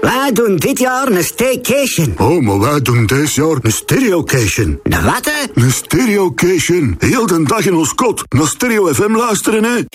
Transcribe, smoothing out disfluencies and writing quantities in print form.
Wij doen dit jaar een staycation. Oh, maar wij doen dit jaar een stereocation. Een wat, hè? Een stereocation. Heel de dag in ons kot. Naar Stereo FM luisteren, hè.